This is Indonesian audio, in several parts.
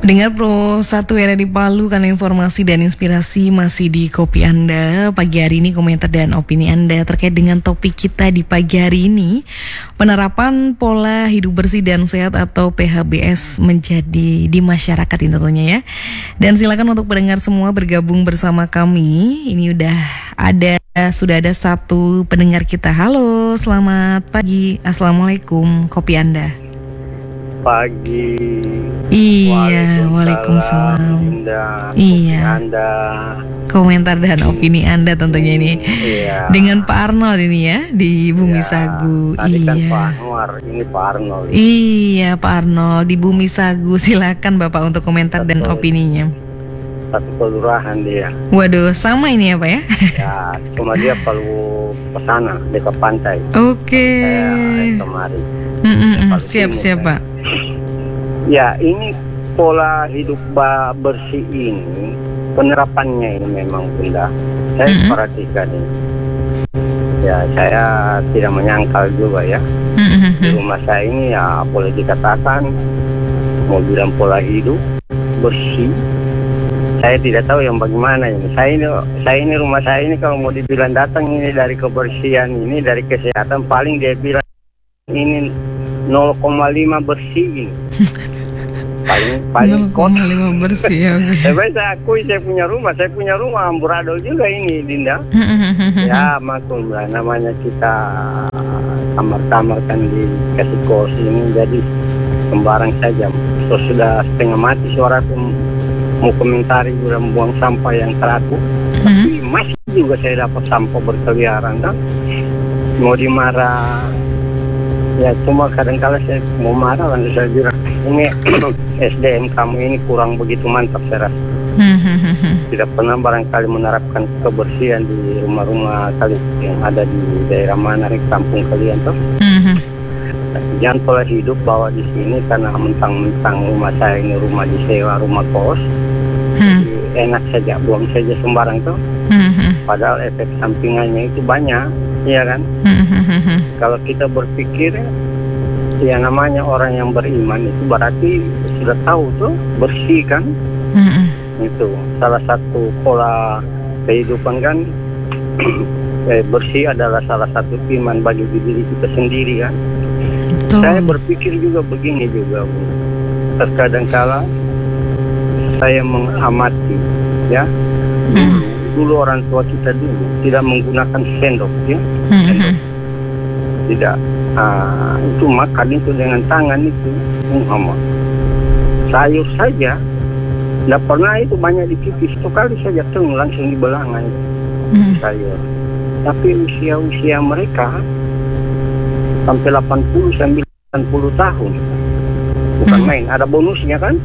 Pendengar Pro 1 era di Palu, karena informasi dan inspirasi masih di kopi Anda. Pagi hari ini komentar dan opini Anda terkait dengan topik kita di pagi hari ini, penerapan pola hidup bersih dan sehat atau PHBS menjadi di masyarakat ini tentunya ya. Dan silakan untuk pendengar semua bergabung bersama kami. Ini sudah ada satu pendengar kita. Halo, selamat pagi. Assalamualaikum, kopi Anda. Pagi. Iya, waalaikumsalam. Iya. Anda. Komentar dan opini Anda tentunya ini. Iya. Dengan Pak Arnold ini ya di Bumi Iya. Sagu. Tadi kan Iya. Pak Anwar, ini Pak Arnold. Iya, Pak Arnold di Bumi Sagu. Silakan Bapak untuk komentar dan opininya. Satu kelurahan dia. Waduh, sama ini ya Pak ya? Ya, cuma dia perlu ke sana, dekat pantai. Oke. Saya kemarin. Siap Pak. Ya, ini pola hidup bersih ini, penerapannya ini memang Bunda. Saya perhatikan ini. Ya, saya tidak menyangkal juga ya. Di rumah saya ini ya boleh dikatakan, mau bilang pola hidup bersih, saya tidak tahu yang bagaimana ini. Saya ini rumah saya ini kalau mau dibilang datang ini dari kebersihan ini, dari kesehatan paling dia bilang ini 0,5 bersih ini. paling 0,5 bersih ya. Saya akui saya punya rumah amburadul juga ini Dinda. Ya maklum lah, namanya kita kamar-kamar kan dikasih kos ini, jadi sembarang saja. So, sudah setengah mati suara aku mau komentari udah buang sampah yang teratur, tapi masih juga saya dapat sampah berkeliaran kan. Mau dimarah ya, cuma kadang-kala saya mau marah, lalu saya bilang ini SDM kamu ini kurang begitu mantap saya rasa. Tidak pernah barangkali menerapkan kebersihan di rumah-rumah kalian yang ada di daerah mana di kampung kalian tuh. Jangan pola hidup bahwa di sini karena mentang-mentang rumah saya ini rumah disewa, rumah kos, jadi enak saja buang saja sembarang tuh. Padahal efek sampingannya itu banyak, iya kan? Kalau kita berpikir ya namanya orang yang beriman itu berarti sudah tahu tuh bersih kan. Itu salah satu pola kehidupan kan. Bersih adalah salah satu iman bagi diri kita sendiri kan. Saya berpikir juga begini juga Bu. Terkadang kala saya mengamati ya, dulu orang tua kita dulu tidak menggunakan sendok ya. Sendok. Tidak, itu makan itu dengan tangan itu, sayur saja, tidak pernah itu banyak dipipis, sekali saja langsung dibelangan sayur. Tapi usia mereka sampai 80-90 tahun, bukan main, ada bonusnya kan?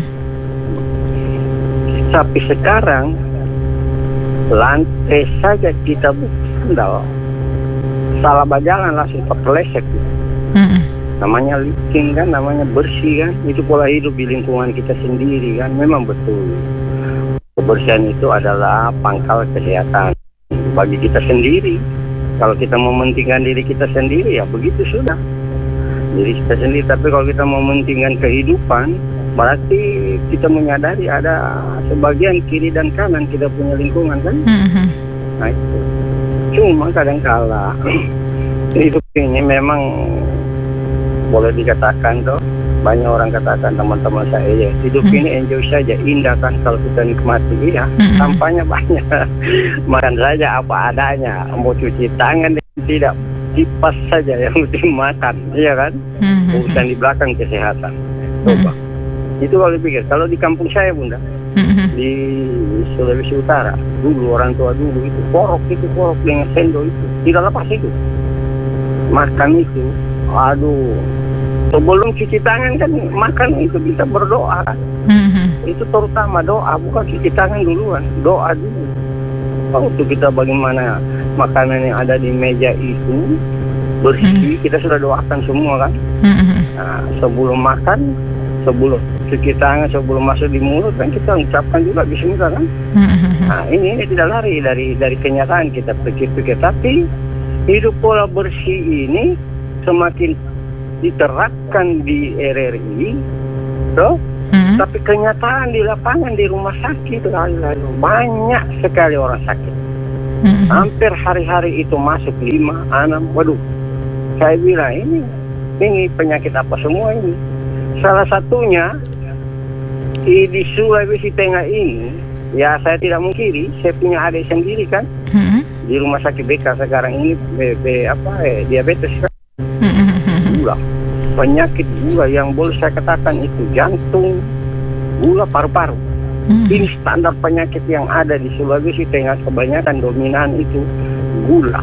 Tapi sekarang lantai saja kita sandal, salah bajalan langsung terlesek. Namanya licin kan, namanya bersih kan. Itu pola hidup di lingkungan kita sendiri kan. Memang betul kebersihan itu adalah pangkal kesehatan bagi kita sendiri. Kalau kita mementingkan diri kita sendiri ya begitu sudah, diri kita sendiri. Tapi kalau kita mementingkan kehidupan, berarti kita menyadari ada sebagian kiri dan kanan kita punya lingkungan kan. Nah itu. Cuma kadang-kala hidup ini memang boleh dikatakan tuh, banyak orang katakan teman-teman saya ya, hidup ini enjoy saja, indah kan kalau kita nikmati. Iya, sampahnya banyak. Makan saja apa adanya, mau cuci tangan tidak, kipas saja yang penting makan, iya kan? Bukan di belakang kesehatan. Coba. Itu kalau dipikir, kalau di kampung saya Bunda, di Sulawesi Utara, dulu orang tua dulu itu korok dengan sendok itu tidak lepas itu makan itu. Aduh, sebelum cuci tangan kan makan itu kita berdoa. Itu terutama doa, bukan cuci tangan duluan, doa dulu. Untuk kita bagaimana makanan yang ada di meja itu bersih, kita sudah doakan semua kan. Nah, sebelum makan, sebelum cuci tangan, sebelum masuk di mulut kan kita ucapkan juga bismillah kan. Nah ini tidak lari dari kenyataan, kita pikir-pikir. Tapi hidup pola bersih ini semakin diterapkan di RRI, Tapi kenyataan di lapangan di rumah sakit lalu banyak sekali orang sakit. Hampir hari-hari itu masuk 5, 6. Waduh, saya bilang ini penyakit apa semua ini? Salah satunya di Sulawesi Tengah ini, ya saya tidak mungkiri, saya punya adik sendiri kan, di rumah sakit BK sekarang ini diabetes kan. Gula, penyakit gula yang boleh saya katakan itu jantung, gula, paru-paru. Ini standar penyakit yang ada di Sulawesi Tengah, kebanyakan dominan itu gula.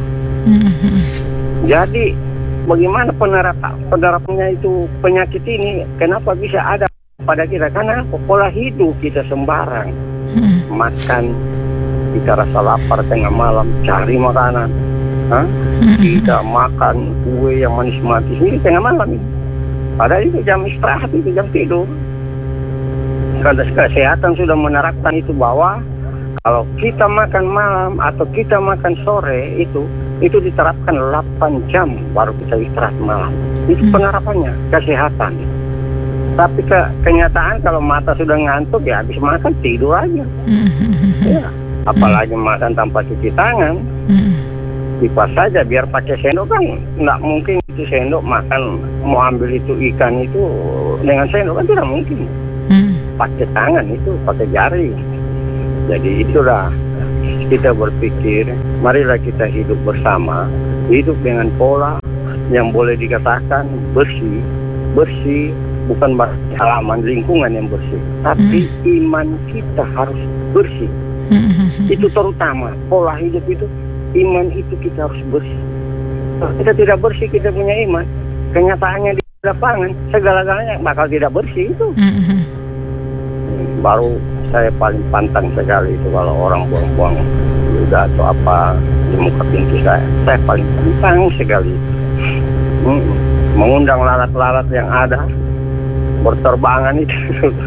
Jadi bagaimana penerapannya itu penyakit ini? Kenapa bisa ada pada kita? Karena pola hidup kita sembarang. Makan, kita rasa lapar tengah malam, cari makanan. Tidak makan kue yang manis-manis ini tengah malam ini. Padahal itu jam istirahat, itu jam tidur. Karena kesehatan sudah menerapkan itu bahwa kalau kita makan malam atau kita makan sore itu diterapkan 8 jam baru kita istirahat malam. Itu penerapannya kesehatan. Tapi kenyataan kalau mata sudah ngantuk ya habis makan tidur aja. Ya, apalagi makan tanpa cuci tangan. Kipas saja biar pakai sendok kan nggak mungkin itu sendok makan mau ambil itu ikan itu dengan sendok kan tidak mungkin. Pakai tangan itu, pakai jari. Jadi itulah kita berpikir, marilah kita hidup bersama, hidup dengan pola yang boleh dikatakan bersih bukan halaman lingkungan yang bersih, tapi iman kita harus bersih. Itu terutama pola hidup itu, iman itu kita harus bersih. Kalau kita tidak bersih, kita punya iman, kenyataannya di lapangan segala-galanya bakal tidak bersih itu. Baru saya paling pantang sekali itu kalau orang buang-buang ludah atau apa di muka pintu saya paling pantang sekali. Mengundang lalat-lalat yang ada berterbangan itu.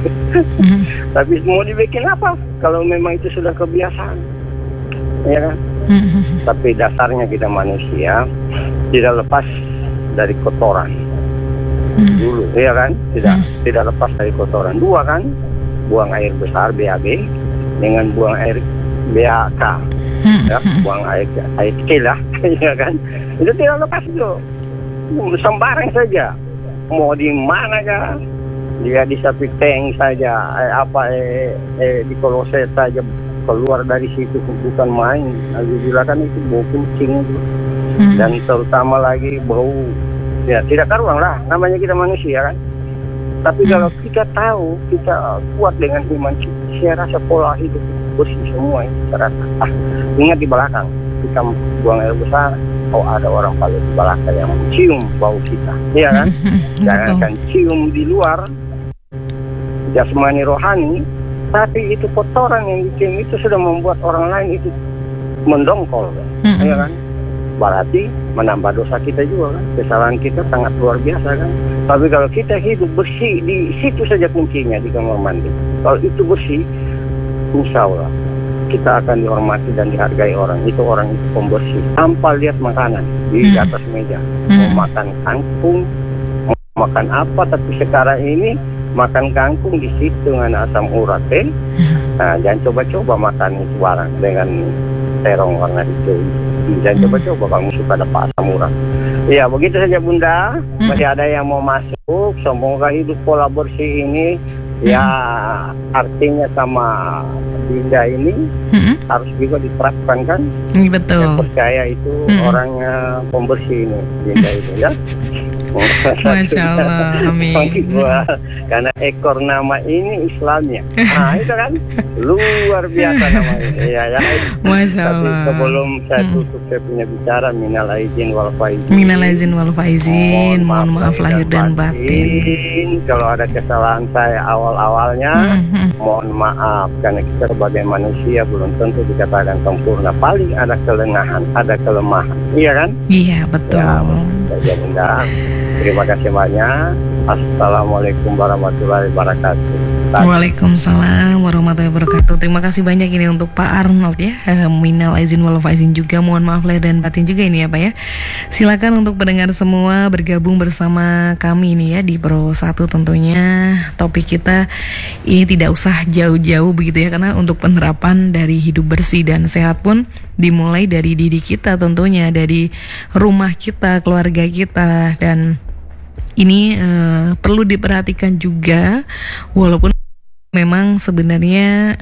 Tapi mau dibikin apa kalau memang itu sudah kebiasaan, ya kan? Tapi dasarnya kita manusia tidak lepas dari kotoran dulu, ya kan? Tidak lepas dari kotoran. Dua kan, buang air besar BAB dengan buang air BAK, ya, buang air kecil lah, ya kan? Itu tidak lepas itu, sembarang saja, mau di mana kan? Dia di sapi tank saja, di kloset saja, keluar dari situ bukan main. Alhamdulillah kan itu bau kucing itu, dan terutama lagi bau, ya tidak karuan lah, namanya kita manusia kan. Tapi kalau kita tahu, kita kuat dengan iman, saya rasa pola hidup bersih semua ini. Saya rasa, ingat di belakang, kita buang air besar, ada orang paling di belakang yang mencium bau kita, iya kan? Jangan kan cium di luar, jasmani rohani, tapi itu kotoran yang dicium itu sudah membuat orang lain itu mendongkol, iya kan? Berarti menambah dosa kita juga kan, kesalahan kita sangat luar biasa kan. Tapi kalau kita hidup bersih, di situ saja kuncinya, di kamar mandi. Kalau itu bersih, insya Allah kita akan dihormati dan dihargai orang. Itu orang itu pembersih, tanpa lihat makanan di atas meja. Mau makan kangkung, mau makan apa, tapi sekarang ini makan kangkung di situ dengan asam urat, Nah, jangan coba-coba makan itu barang dengan terong warna hijau. Jangan coba-coba kamu suka dapat asam urat. Ya begitu saja Bunda. Masih ada yang mau masuk. Semoga hidup pola bersih ini ya artinya sama Dinda ini harus juga diterapkan kan. Betul. Saya percaya itu orangnya pembersih ini Dinda itu ya. Masya Allah, amin. Karena ekor nama ini Islamnya. Nah itu kan luar biasa nama ini. Ya. Masya Allah. Tapi sebelum saya tutup saya punya bicara, minal aizin wal faizin. Minal aizin wal faizin. Mohon maaf lahir dan batin. Kalau ada kesalahan saya awal-awalnya, mohon maaf. Karena kita sebagai manusia belum tentu dikatakan sempurna. Paling ada kelengahan, ada kelemahan. Iya kan? Iya betul. Ya, Bunda. Terima kasih banyak. Assalamualaikum warahmatullahi wabarakatuh. Waalaikumsalam warahmatullahi wabarakatuh. Terima kasih banyak ini untuk Pak Arnold ya. Minal aizin wal faizin juga. Mohon maaf lahir dan batin juga ini ya Pak ya. Silakan untuk pendengar semua bergabung bersama kami ini ya di Pro 1 tentunya. Topik kita ini tidak usah jauh-jauh begitu ya, karena untuk penerapan dari hidup bersih dan sehat pun dimulai dari diri kita tentunya, dari rumah kita, keluarga kita, dan ini perlu diperhatikan juga, walaupun memang sebenarnya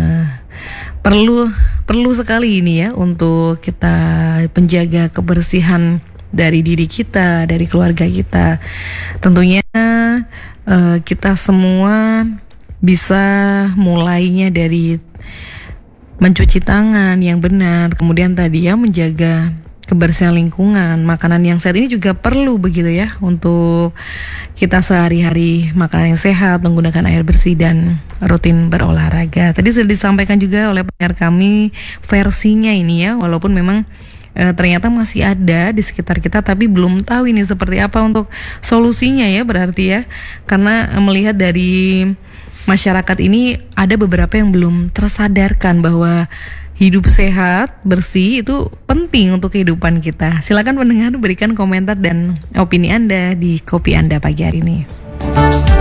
perlu sekali ini ya untuk kita penjaga kebersihan dari diri kita, dari keluarga kita. Tentunya kita semua bisa mulainya dari mencuci tangan yang benar, kemudian tadi ya menjaga kebersihan lingkungan, makanan yang sehat ini juga perlu begitu ya untuk kita sehari-hari, makanan yang sehat, menggunakan air bersih dan rutin berolahraga. Tadi sudah disampaikan juga oleh pendengar kami versinya ini ya, walaupun memang ternyata masih ada di sekitar kita, tapi belum tahu ini seperti apa untuk solusinya ya berarti ya, karena melihat dari masyarakat ini ada beberapa yang belum tersadarkan bahwa hidup sehat, bersih itu penting untuk kehidupan kita. Silakan pendengar berikan komentar dan opini Anda di Kopi Anda pagi hari ini.